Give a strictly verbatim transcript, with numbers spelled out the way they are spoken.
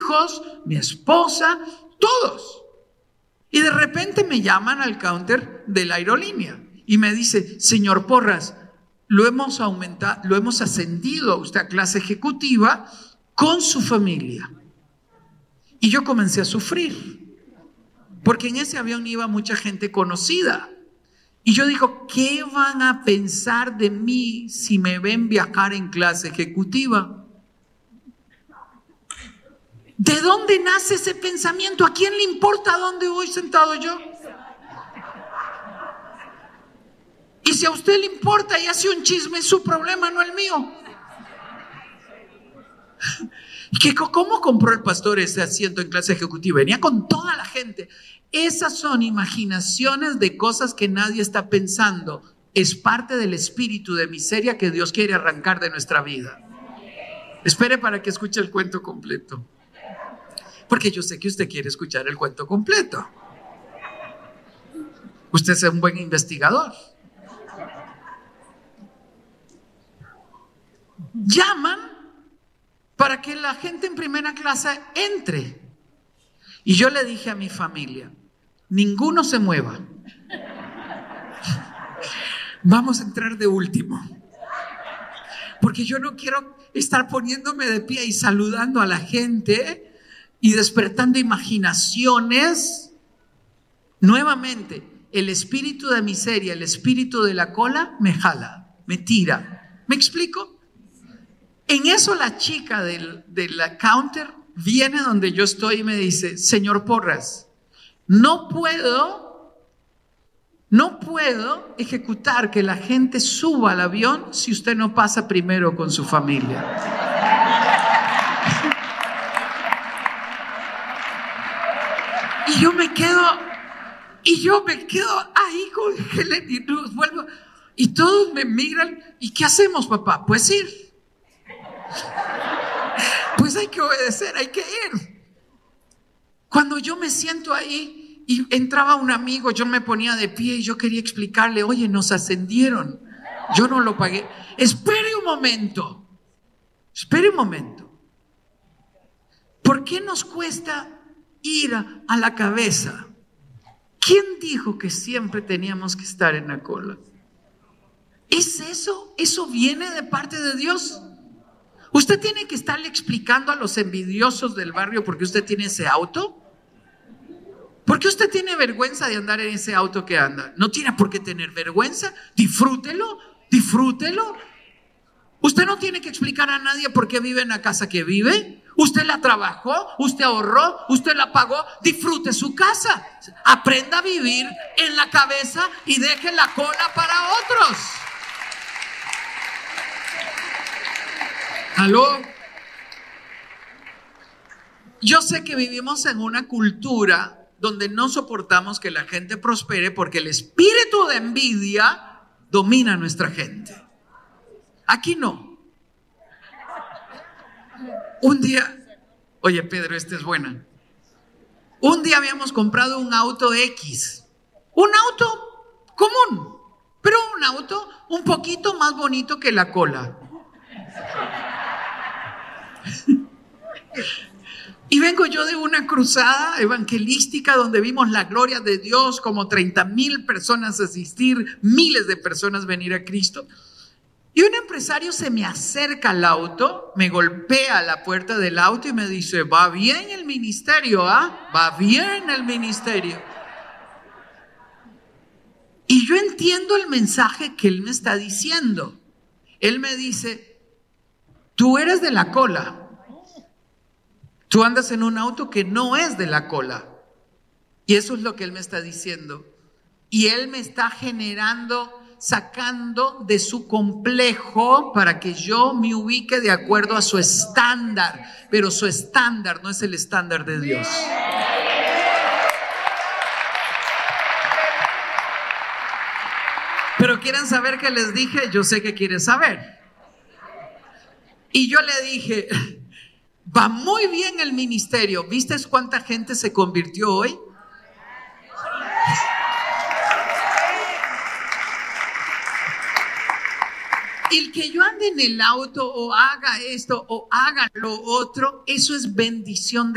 hijos, mi esposa, todos. Y de repente me llaman al counter de la aerolínea y me dice: señor Porras, lo hemos aumentado, lo hemos ascendido a usted a clase ejecutiva con su familia. Y yo comencé a sufrir, porque en ese avión iba mucha gente conocida. Y yo digo: ¿qué van a pensar de mí si me ven viajar en clase ejecutiva? ¿De dónde nace ese pensamiento? ¿A quién le importa dónde voy sentado yo? Y si a usted le importa y hace un chisme, es su problema, no el mío. ¿Qué, ¿Cómo compró el pastor ese asiento en clase ejecutiva? Venía con toda la gente. Esas son imaginaciones de cosas que nadie está pensando. Es parte del espíritu de miseria que Dios quiere arrancar de nuestra vida. Espere para que escuche el cuento completo, porque yo sé que usted quiere escuchar el cuento completo. Usted es un buen investigador. Llaman para que la gente en primera clase entre. Y yo le dije a mi familia: ninguno se mueva. Vamos a entrar de último. Porque yo no quiero estar poniéndome de pie y saludando a la gente y despertando imaginaciones. Nuevamente, el espíritu de miseria, el espíritu de la cola me jala, me tira. ¿Me explico? En eso la chica del, de la counter viene donde yo estoy y me dice: señor Porras, no puedo, no puedo ejecutar que la gente suba al avión si usted no pasa primero con su familia. Y yo me quedo, y yo me quedo ahí con Helen y nos vuelvo, y todos me miran. ¿Y qué hacemos, papá? Pues ir. Pues hay que obedecer, hay que ir. Cuando yo me siento ahí y entraba un amigo, yo me ponía de pie y yo quería explicarle: oye, nos ascendieron, yo no lo pagué. Espere un momento, espere un momento. ¿Por qué nos cuesta ir a, a la cabeza? ¿Quién dijo que siempre teníamos que estar en la cola? ¿Es eso? ¿Eso viene de parte de Dios? ¿Usted tiene que estarle explicando a los envidiosos del barrio por qué usted tiene ese auto? ¿Por qué usted tiene vergüenza de andar en ese auto que anda? No tiene por qué tener vergüenza. Disfrútelo, disfrútelo. Usted no tiene que explicar a nadie por qué vive en la casa que vive. Usted la trabajó, usted ahorró, usted la pagó. Disfrute su casa. Aprenda a vivir en la cabeza y deje la cola para otros. ¿Aló? Yo sé que vivimos en una cultura donde no soportamos que la gente prospere porque el espíritu de envidia domina a nuestra gente. Aquí no. Un día, oye Pedro, esta es buena. Un día habíamos comprado un auto X, un auto común, pero un auto un poquito más bonito que la cola. Y vengo yo de una cruzada evangelística donde vimos la gloria de Dios, como treinta mil personas asistir, miles de personas venir a Cristo. Y un empresario se me acerca al auto, me golpea la puerta del auto y me dice: va bien el ministerio, ¿ah? Va bien el ministerio. Y yo entiendo el mensaje que él me está diciendo. Él me dice: tú eres de la cola. Tú andas en un auto que no es de la cola. Y eso es lo que él me está diciendo. Y él me está generando, sacando de su complejo para que yo me ubique de acuerdo a su estándar. Pero su estándar no es el estándar de Dios. Pero quieren saber qué les dije. Yo sé que quieren saber. Y yo le dije: va muy bien el ministerio. ¿Viste cuánta gente se convirtió hoy? El que yo ande en el auto o haga esto o haga lo otro, eso es bendición de